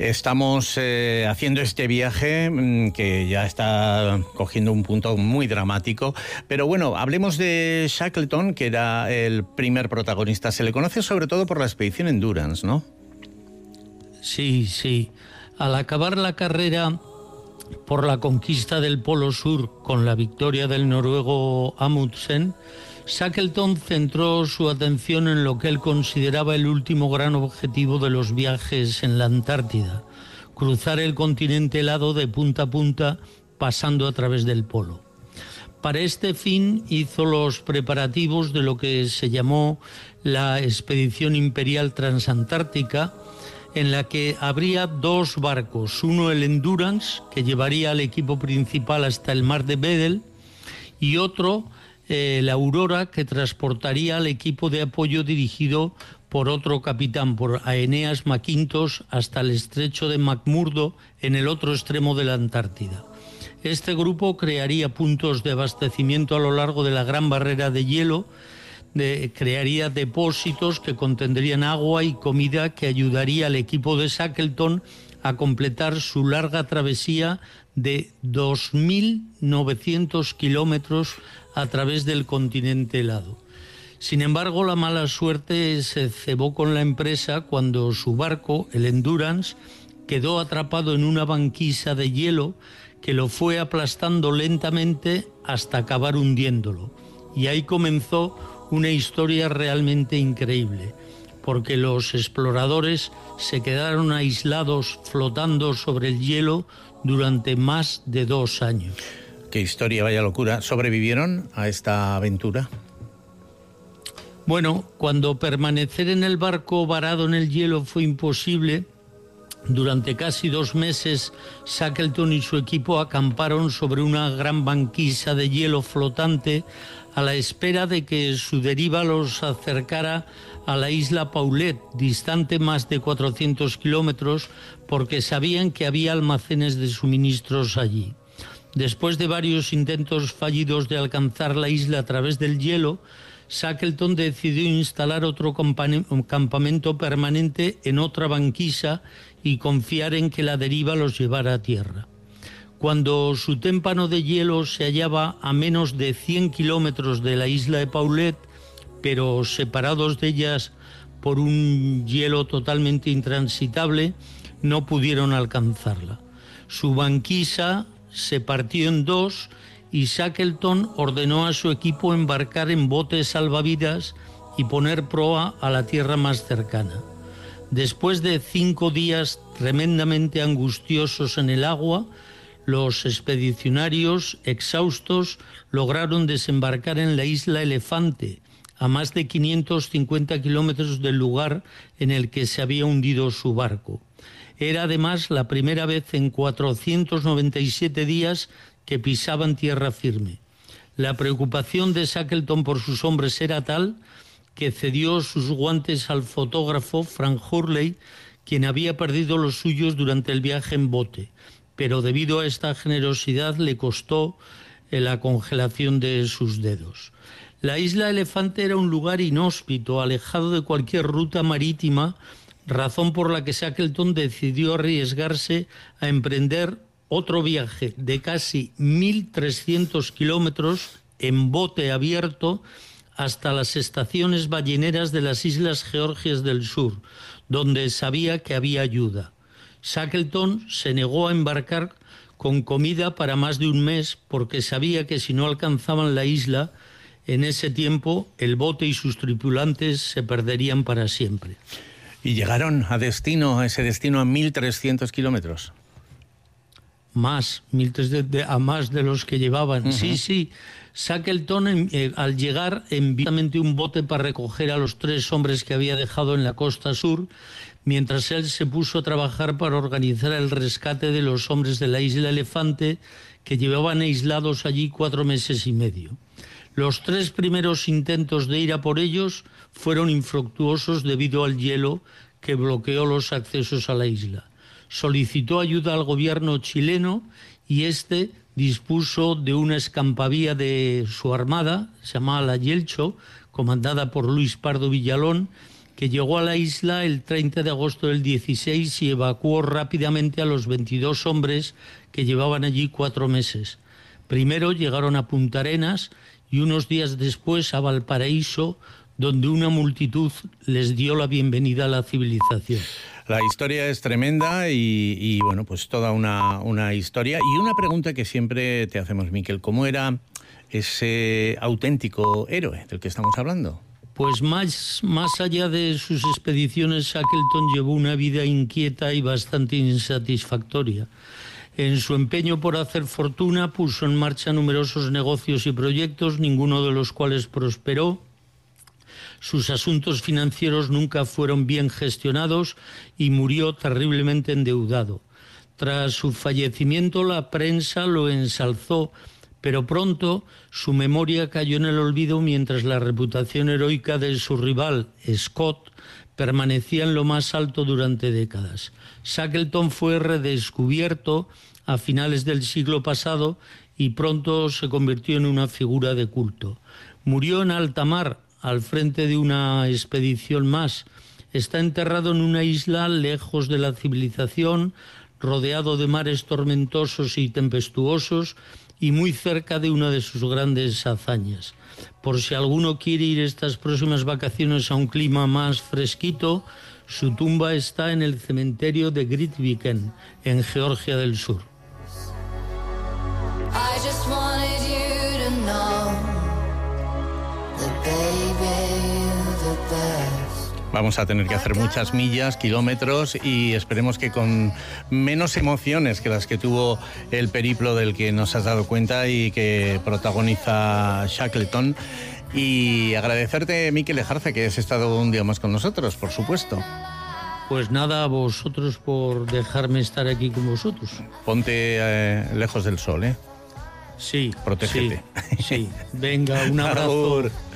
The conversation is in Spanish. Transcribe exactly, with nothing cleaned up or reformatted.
Estamos eh, haciendo este viaje mmm, que ya está cogiendo un punto muy dramático, pero bueno, hablemos de Shackleton, que era el primer protagonista. Se le conoce sobre todo por la expedición Endurance, ¿no? Sí, sí. Al acabar la carrera por la conquista del Polo Sur con la victoria del noruego Amundsen, Shackleton centró su atención en lo que él consideraba el último gran objetivo de los viajes en la Antártida: cruzar el continente helado de punta a punta, pasando a través del polo. Para este fin hizo los preparativos de lo que se llamó la Expedición Imperial Transantártica, en la que habría dos barcos, uno el Endurance, que llevaría al equipo principal hasta el mar de Weddell, y otro eh, la Aurora, que transportaría al equipo de apoyo dirigido por otro capitán, por Aeneas McIntosh, hasta el estrecho de McMurdo, en el otro extremo de la Antártida. Este grupo crearía puntos de abastecimiento a lo largo de la Gran Barrera de Hielo, de, crearía depósitos que contendrían agua y comida que ayudaría al equipo de Shackleton a completar su larga travesía de dos mil novecientos kilómetros a través del continente helado. Sin embargo, la mala suerte se cebó con la empresa cuando su barco, el Endurance, quedó atrapado en una banquisa de hielo que lo fue aplastando lentamente hasta acabar hundiéndolo. Y ahí comenzó una historia realmente increíble, porque los exploradores se quedaron aislados flotando sobre el hielo durante más de dos años. Qué historia, vaya locura. ¿Sobrevivieron a esta aventura? Bueno, cuando permanecer en el barco varado en el hielo fue imposible, durante casi dos meses Shackleton y su equipo acamparon sobre una gran banquisa de hielo flotante a la espera de que su deriva los acercara a la isla Paulet, distante más de cuatrocientos kilómetros, porque sabían que había almacenes de suministros allí. Después de varios intentos fallidos de alcanzar la isla a través del hielo, Shackleton decidió instalar otro campamento permanente en otra banquisa y confiar en que la deriva los llevara a tierra. Cuando su témpano de hielo se hallaba a menos de cien kilómetros de la isla de Paulet, pero separados de ellas por un hielo totalmente intransitable, no pudieron alcanzarla. Su banquisa se partió en dos y Shackleton ordenó a su equipo embarcar en botes salvavidas y poner proa a la tierra más cercana. Después de cinco días tremendamente angustiosos en el agua, los expedicionarios, exhaustos, lograron desembarcar en la isla Elefante, a más de quinientos cincuenta kilómetros del lugar en el que se había hundido su barco. Era además la primera vez en cuatrocientos noventa y siete días que pisaban tierra firme. La preocupación de Shackleton por sus hombres era tal que cedió sus guantes al fotógrafo Frank Hurley, quien había perdido los suyos durante el viaje en bote, pero debido a esta generosidad le costó la congelación de sus dedos. La isla Elefante era un lugar inhóspito, alejado de cualquier ruta marítima, razón por la que Shackleton decidió arriesgarse a emprender otro viaje de casi mil trescientos kilómetros en bote abierto hasta las estaciones balleneras de las Islas Georgias del Sur, donde sabía que había ayuda. Shackleton se negó a embarcar con comida para más de un mes porque sabía que si no alcanzaban la isla, en ese tiempo el bote y sus tripulantes se perderían para siempre. ¿Y llegaron a destino, a ese destino a mil trescientos kilómetros? Más, mil trescientos, a más de los que llevaban. Uh-huh. Sí, sí. Shackleton, eh, al llegar, envió un bote para recoger a los tres hombres que había dejado en la costa sur, mientras él se puso a trabajar para organizar el rescate de los hombres de la isla Elefante, que llevaban aislados allí cuatro meses y medio. Los tres primeros intentos de ir a por ellos fueron infructuosos debido al hielo que bloqueó los accesos a la isla. Solicitó ayuda al gobierno chileno y este dispuso de una escampavía de su armada, se llamaba la Yelcho, comandada por Luis Pardo Villalón, que que llegó a la isla el treinta de agosto del dieciséis y evacuó rápidamente a los veintidós hombres que llevaban allí cuatro meses. Primero llegaron a Punta Arenas y unos días después a Valparaíso, donde una multitud les dio la bienvenida a la civilización. La historia es tremenda y, y bueno, pues toda una, una historia. Y una pregunta que siempre te hacemos, Miquel, ¿cómo era ese auténtico héroe del que estamos hablando? Pues más, más allá de sus expediciones, Shackleton llevó una vida inquieta y bastante insatisfactoria. En su empeño por hacer fortuna puso en marcha numerosos negocios y proyectos, ninguno de los cuales prosperó. Sus asuntos financieros nunca fueron bien gestionados y murió terriblemente endeudado. Tras su fallecimiento, la prensa lo ensalzó, pero pronto su memoria cayó en el olvido mientras la reputación heroica de su rival, Scott, permanecía en lo más alto durante décadas. Shackleton fue redescubierto a finales del siglo pasado y pronto se convirtió en una figura de culto. Murió en alta mar, al frente de una expedición más. Está enterrado en una isla lejos de la civilización, rodeado de mares tormentosos y tempestuosos y muy cerca de una de sus grandes hazañas. Por si alguno quiere ir estas próximas vacaciones a un clima más fresquito, su tumba está en el cementerio de Grytviken, en Georgia del Sur. I just wanted you to know. Vamos a tener que hacer muchas millas, kilómetros y esperemos que con menos emociones que las que tuvo el periplo del que nos has dado cuenta y que protagoniza Shackleton. Y agradecerte, Miquel Lejarza, que has estado un día más con nosotros, por supuesto. Pues nada, a vosotros por dejarme estar aquí con vosotros. Ponte eh, lejos del sol, ¿eh? Sí. Protégete. Sí, sí. Venga, un abrazo.